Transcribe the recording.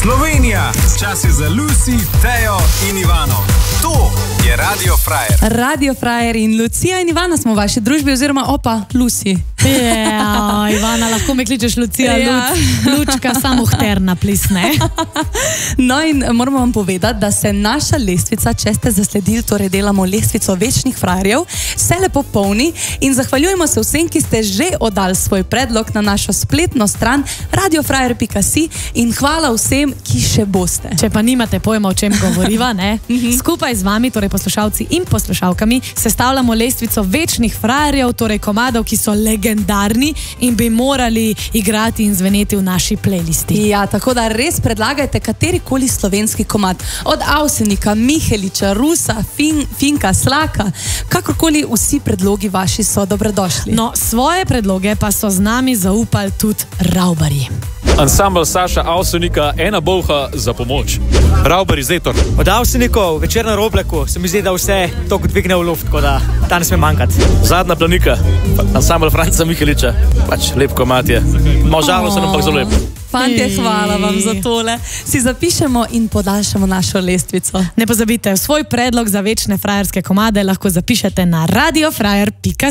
Slovenija, čas je za Lucy, Tejo in Ivano. To je Radio Frajer. Radio Frajer in Lucija in Ivana smo v vaši družbi, oziroma opa, Lucy. Ja, Ivana, lahko me kličeš Lucija, Lučka, samo hterna plisne. No in moramo vam povedati, da se naša lestvica, če ste zasledili, torej delamo lestvico večnih frajerjev, se lepo polni in zahvaljujemo se vsem, ki ste že oddali svoj predlog na našo spletno stran radiofrajer.si in hvala vsem, ki še boste. Če pa nimate pojma, o čem govoriva, ne? Skupaj z vami, torej poslušalci in poslušalkami, sestavljamo lestvico večnih frajerjev, torej komadov, ki so legendarni in bi morali igrati in zveneti v naši playlisti. Ja, tako da res predlagajte katerikoli slovenski komad. Od Avsenika, Miheliča, Rusa, Finka, Slaka, kakorkoli, vsi predlogi vaši so dobrodošli. No, svoje predloge pa so z nami zaupali tudi Ravbarji. Ansambl Saša Avsenika, Ena bolha za pomoč. Ravbarji Zetor. Od Avsenikov, Večer na Robleku, se mi zdi, da vse toliko dvigne v luft, tako da ta ne sme manjkati. Zadnja planika, ansambl Franca Miheliča, pač lep komad je. Malo žalosten, ampak zelo lep. Fantje, hvala vam za tole. Si zapišemo in podaljšamo našo lestvico. Ne pozabite, svoj predlog za večne frajerske komade lahko zapišete na radiofrajer.si.